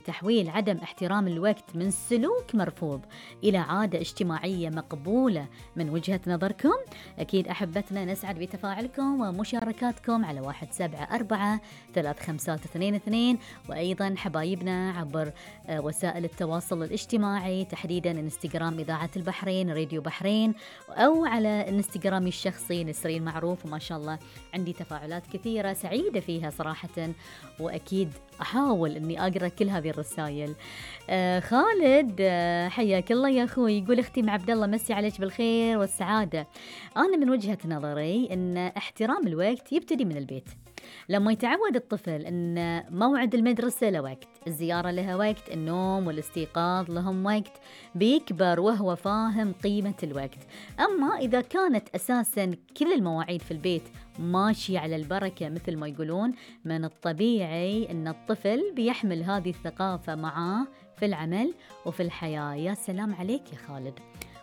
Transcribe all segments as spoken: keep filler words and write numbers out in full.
تحويل عدم احترام الوقت من سلوك مرفوض إلى عادة اجتماعية مقبولة من وجهة نظركم؟ أكيد أحبتنا نسعد بتفاعلكم ومشاركاتكم على واحد سبعة أربعة ثلاث خمسات اثنين اثنين، وأيضا حبايبنا عبر وسائل التواصل الاجتماعي تحديدا انستغرام إذاعة البحرين راديو بحرين، أو على الانستغرامي الشخصي نسرين معروف. وما شاء الله عندي تفاعلات كثيرة سعيدة فيها صراحة، وأكيد أحاول أني أقرأ كل هذه الرسائل. آه خالد آه حياك الله يا أخوي، يقول أختي مع عبد الله مسي عليك بالخير والسعادة. أنا من وجهة نظري أن احترام الوقت يبتدي من البيت. لما يتعود الطفل أن موعد المدرسة له وقت، الزيارة لها وقت، النوم والاستيقاظ لهم وقت، بيكبر وهو فاهم قيمة الوقت. أما إذا كانت أساساً كل المواعيد في البيت ماشي على البركة مثل ما يقولون، من الطبيعي أن الطفل بيحمل هذه الثقافة معاه في العمل وفي الحياة. يا سلام عليك يا خالد،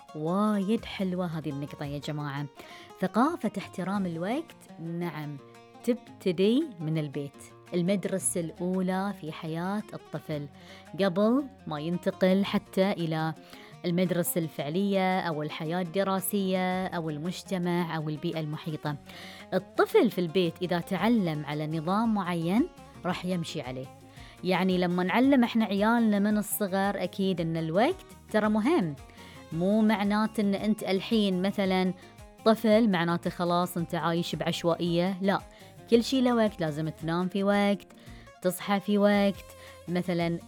وايد حلوة هذه النقطة يا جماعة. ثقافة احترام الوقت نعم تبتدي من البيت، المدرسة الأولى في حياة الطفل قبل ما ينتقل حتى إلى المدرسة الفعلية أو الحياة الدراسية أو المجتمع أو البيئة المحيطة. الطفل في البيت إذا تعلم على نظام معين راح يمشي عليه. يعني لما نعلم احنا عيالنا من الصغر أكيد أن الوقت ترى مهم، مو معناته أن أنت الحين مثلا طفل معناته خلاص أنت عايش بعشوائية، لا، كل شيء له وقت. لازم تنام في وقت، تصحى في وقت، مثلا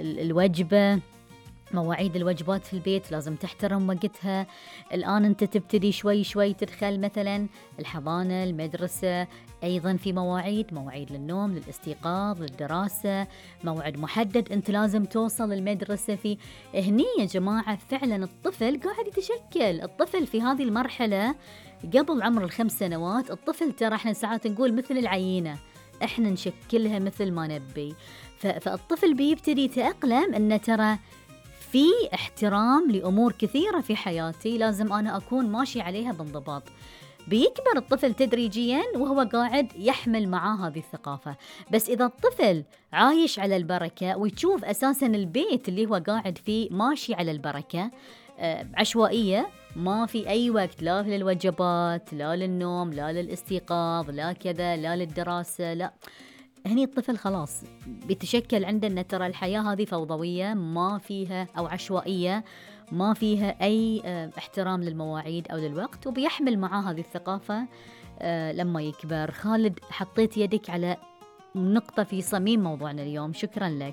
الوجبة، مواعيد الوجبات في البيت لازم تحترم وقتها. الآن أنت تبتدي شوي شوي تدخل مثلا الحضانة، المدرسة، أيضا في مواعيد مواعيد للنوم، للاستيقاظ، للدراسة، موعد محدد أنت لازم توصل المدرسة فيه. هني يا جماعة فعلا الطفل قاعد يتشكل. الطفل في هذه المرحلة قبل عمر الخمس سنوات الطفل ترى احنا ساعات نقول مثل العينة، احنا نشكلها مثل ما نبي. فالطفل بيبتدي يتأقلم أنه ترى في احترام لأمور كثيرة في حياتي لازم أنا أكون ماشي عليها بانضباط. بيكبر الطفل تدريجيا وهو قاعد يحمل معاه هذه الثقافة. بس إذا الطفل عايش على البركة ويشوف أساسا البيت اللي هو قاعد فيه ماشي على البركة، عشوائية، ما في أي وقت لا للوجبات لا للنوم لا للاستيقاظ لا كذا لا للدراسة، لا، هني الطفل خلاص بيتشكل عندنا ترى الحياة هذه فوضوية ما فيها أو عشوائية، ما فيها أي احترام للمواعيد أو للوقت، وبيحمل معاه هذه الثقافة لما يكبر. خالد حطيت يدك على نقطة في صميم موضوعنا اليوم، شكرا لك.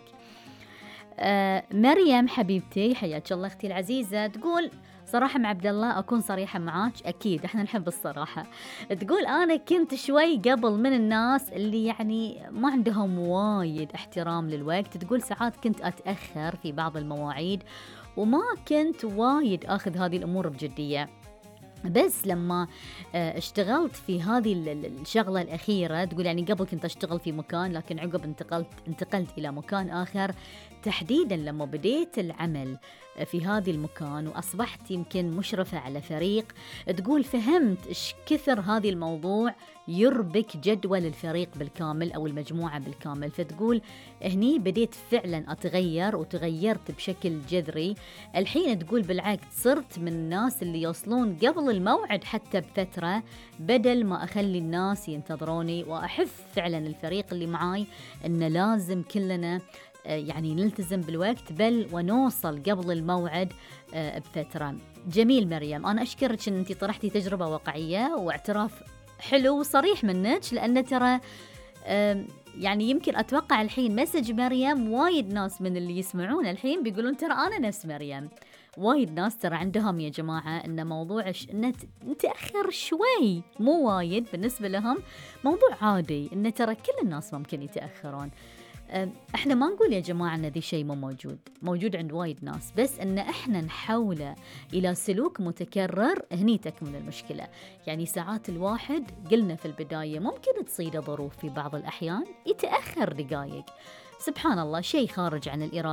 مريم حبيبتي حياك الله أختي العزيزة، تقول صراحة مع عبد الله أكون صريحة معاك، أكيد إحنا نحب الصراحة. تقول أنا كنت شوي قبل من الناس اللي يعني ما عندهم وايد احترام للوقت. تقول ساعات كنت أتأخر في بعض المواعيد وما كنت وايد أخذ هذه الأمور بجدية، بس لما اشتغلت في هذه الشغلة الأخيرة، تقول يعني قبل كنت أشتغل في مكان لكن عقب انتقلت انتقلت إلى مكان آخر، تحديدا لما بديت العمل في هذه المكان وأصبحت يمكن مشرفة على فريق، تقول فهمت إيش كثر هذه الموضوع يربك جدول الفريق بالكامل أو المجموعة بالكامل. فتقول هني بديت فعلا أتغير وتغيرت بشكل جذري. الحين تقول بالعكس صرت من الناس اللي يوصلون قبل الموعد حتى بفترة، بدل ما أخلي الناس ينتظروني، وأحث فعلا الفريق اللي معاي أن لازم كلنا يعني نلتزم بالوقت بل ونوصل قبل الموعد بفترة. جميل مريم، أنا أشكرك أن أنت طرحتي تجربة واقعية واعتراف حلو وصريح منك، لأن ترى يعني يمكن أتوقع الحين مسج مريم وايد ناس من اللي يسمعون الحين بيقولون ترى أنا نفس مريم. وايد ناس ترى عندهم يا جماعة أن موضوع أن نتأخر شوي مو وايد بالنسبة لهم موضوع عادي، أن ترى كل الناس ممكن يتأخرون. احنا ما نقول يا جماعة ان ذي شيء مو موجود، موجود عند وايد ناس، بس ان احنا نحوله الى سلوك متكرر، هني تكمن المشكلة. يعني ساعات الواحد قلنا في البداية ممكن تصيده ظروف في بعض الاحيان يتأخر دقائق، سبحان الله شيء خارج عن الإرادة.